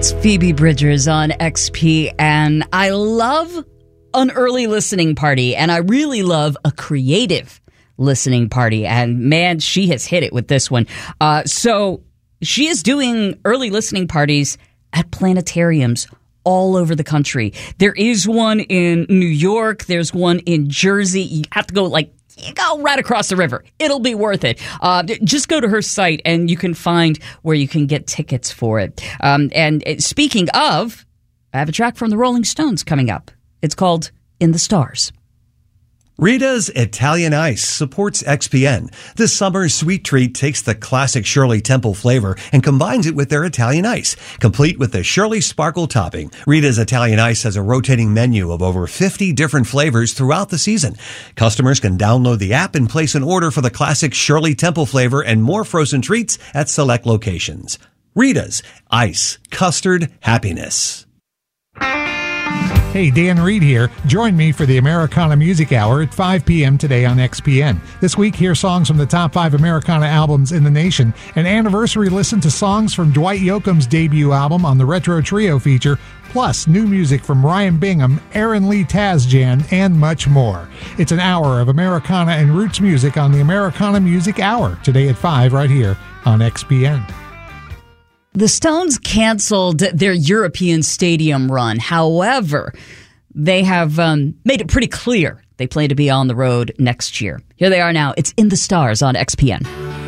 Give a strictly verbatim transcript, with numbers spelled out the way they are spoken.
Phoebe Bridgers on X P, and I love an early listening party, and I really love a creative listening party, and man, she has hit it with this one. Uh, so she is doing early listening parties at planetariums all over the country. There is one in New York. There's one in Jersey. You have to go like You go right across the river. It'll be worth it. Uh, just go to her site and you can find where you can get tickets for it. Um, and speaking of, I have a track from the Rolling Stones coming up. It's called In the Stars. Rita's Italian Ice supports X P N. This summer's sweet treat takes the classic Shirley Temple flavor and combines it with their Italian Ice, complete with the Shirley Sparkle topping. Rita's Italian Ice has a rotating menu of over fifty different flavors throughout the season. Customers can download the app and place an order for the classic Shirley Temple flavor and more frozen treats at select locations. Rita's Ice, custard happiness. Hey, Dan Reed here. Join me for the Americana Music Hour at five p.m. today on X P N. This week, hear songs from the top five Americana albums in the nation. An anniversary listen to songs from Dwight Yoakam's debut album on the Retro Trio feature, plus new music from Ryan Bingham, Aaron Lee Tazjan, and much more. It's an hour of Americana and roots music on the Americana Music Hour, today at five right here on X P N. The Stones canceled their European stadium run. However, they have um, made it pretty clear they plan to be on the road next year. Here they are now. It's In the Stars on X P N.